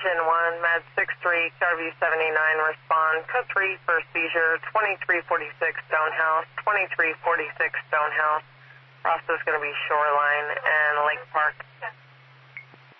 Engine 1, Med 63, Starview 79, respond. Code 3 for seizure, 2346 Stonehouse, 2346 Stonehouse. Process is going to be Shoreline and Lake Park.